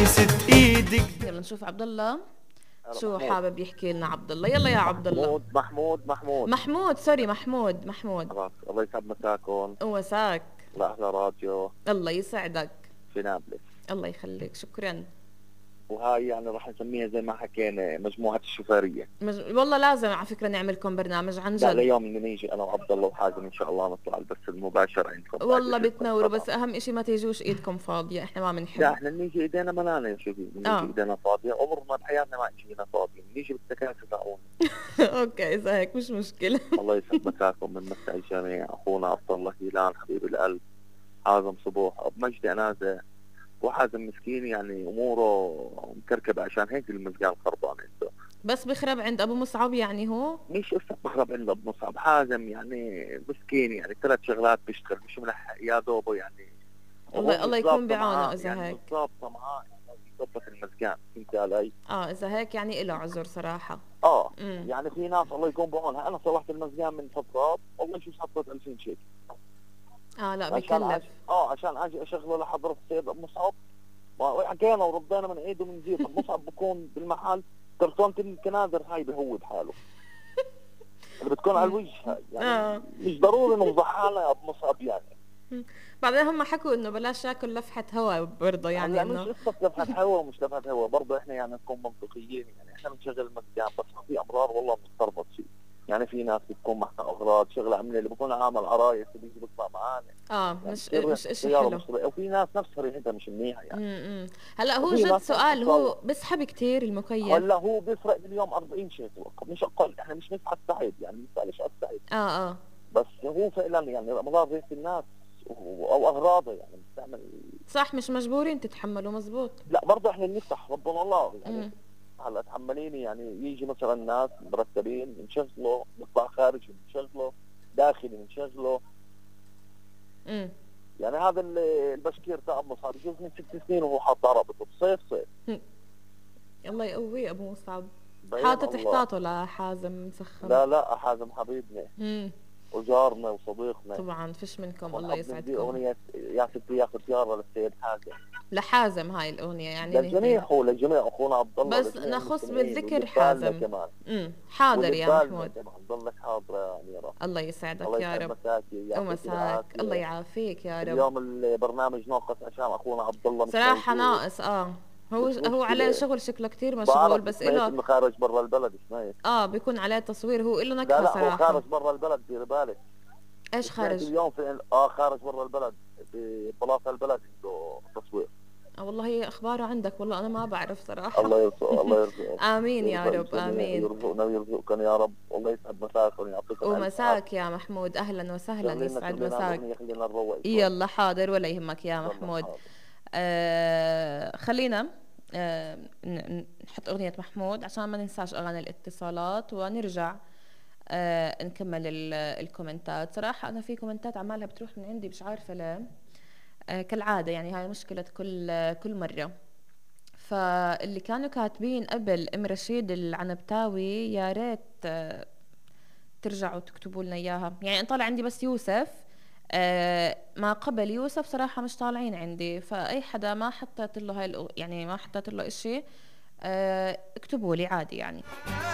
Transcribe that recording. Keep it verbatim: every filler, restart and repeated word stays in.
ست ايدك. يلا نشوف عبد الله شو محمود حابب يحكي لنا. عبد الله يلا يا عبد الله. محمود محمود محمود محمود سوري محمود محمود. خلاص الله يسعد مساكم. ومساك. لأحلى راديو الله يسعدك. في نابلس. الله يخليك شكرا. وهاي يعني راح نسميها زي ما حكينا مجموعة الشوفيرية. مج... والله لازم على فكرة نعملكم برنامج عن لا جد. ليوم بدنا نيجي انا وعبد الله وحازم ان شاء الله نطلع البث المباشر عندكم. والله بتنوروا بس اهم اشي ما تيجوش ايدكم فاضية، احنا ما بنحب. لا احنا نيجي ايدينا ملانة شوفي، نيجي آه. ايدينا فاضية، عمرنا بحياتنا ما اجينا فاضية، نيجي بالتكاسي تاعونا. اوكي اذا هيك مش مشكلة. الله يسعد مساكم من مساء الجميع. اخونا عبد الله هيلان حبيب القلب، حازم صبوح، ابو مجدي انازه، وحازم مسكين يعني اموره مكركبه عشان هيك المزقان خربان عنده. بس بخرب عند ابو مصعب يعني هو مش قصة بخرب عنده ابو مصعب، حازم يعني مسكين يعني ثلاث شغلات بيشتغل مش ملحق يا دوبه يعني. الله الله يكون بعونه اذا يعني هيك. بالضبط معاه يعني يضبط المزقان، فهمت علي؟ اه اذا هيك يعني له عذر صراحة. اه امم يعني في ناس الله يكون بعونها. انا صلحت المزقان من فترات والله شو حطيت ألفين شيك. اه لا عشان بكلف. أج... اه عشان اجي اشغله لحضرة السيد ابو مصعب، حكينا وردينا من ايده من جيب. ابو مصعب بكون بالمحل كرتونة الكنادر هاي بهو بحاله اللي بتكون على الوجه هاي يعني. آه. مش ضروري نفضح حالنا يا ابو مصعب يعني. بعدين هم حكوا انه بلاش ياكل لفحة هوا برضه يعني لا انه مش قصة لفحة هوا ومش لفحة هوا، برضه احنا يعني نكون منطقيين يعني. احنا بنشغل المزقان بس في امرار والله بنستربط فيه يعني. في ناس بتكون معها اغراض شغله عمله اللي بكون عامل عرايس بيجي بيطلع معانا اه يعني مش مش اشي سيارة حلو. مش طبيعية. وفي ناس نفسها ريحتها مش منيحه يعني. امم هلا هو وفي جد ناس سؤال، نفسها هو بسحب كتير المكيف؟ هلا هو بيسرق باليوم أربعين شيكل مش اقل. احنا مش ندفع السعيد يعني، ما بنسالش على السعيد. اه اه بس هو فعلا يعني مضار ريحه الناس او اغراضه يعني بتعمل. صح مش مجبورين تتحملوا مزبوط. لا برضه احنا بنفتح ربنا الله يعني. امم هلا تحمليني يعني يجي مثلا ناس مرتبين بنشغله، نطلع خارج بنشغله، داخلي بنشغله امم يعني. هذا اللي البشكير تاع ابو مصعب يجوز من ست سنين وهو حاط رابطه بصيف صيف. الله يقويه ابو مصعب. بين حاطط الله. احتاطه لحازم مسخن. لا لا حازم حبيبنا امم وجارنا وصديقنا. طبعا فيش منكم الله ونحب ندي يسعدكم. اغنيه يا ستي ياخذ سياره للسيد حازم. لحازم هاي الاغنيه يعني للجميع، نهديها. هو للجميع اخونا عبد الله، بس لجميع نخص المستمعين بالذكر واللي ببالنا حازم. كمان. امم حاضر واللي يا ببالنا محمود. كمان ضلك حاضره يا اميره. الله يسعدك الله يا يسعد رب. مساكي يعطيك ومساك الله العافيه. يعافيك يا رب. اليوم البرنامج ناقص عشان اخونا عبد الله مش صراحة موجود. ناقص اه. هو مش هو عليه مشكله، شغل شكله كتير مشغول بعرف بس سمعت إله انه خارج برا البلد. سمعت اه بيكون عليه تصوير، هو إله لا نكهة لا هو صراحة. خارج برا البلد دير بالك. ايش سمعت خارج؟ اليوم في اه خارج برا البلد ببلاط البلد عنده تصوير. آه والله هي اخباره عندك، والله انا ما بعرف صراحة. الله يرزقه الله يرزقه. امين يا يرزق رب الجميع امين. ويرزقنا ويرزقكم يا رب. والله يسعد مساكم ويعطيكم الف عافيه. ومساك يا محمود، اهلا وسهلا شغلينا يسعد شغلينا مساك. الاغنيه خلينا نروق شوي. يلا حاضر ولا يهمك يا يلا محمود. حاضر. آه خلينا آه ن- نحط اغنية محمود عشان ما ننساش اغاني الاتصالات ونرجع آه نكمل ال- الكومنتات. صراحة أنا في كومنتات عمالها بتروح من عندي مش عارفة ليه. آه كالعادة يعني هاي مشكلة كل كل مرة. فاللي كانوا كاتبين قبل ام رشيد العنبتاوي يا ريت آه ترجعوا تكتبوا لنا اياها. يعني أنا طالع عندي بس يوسف، آه ما قبل يوسف صراحة مش طالعين عندي. فأي حدا ما حطيت له هاي الأغ- يعني ما حطيت له إشي آه اكتبوا لي عادي يعني.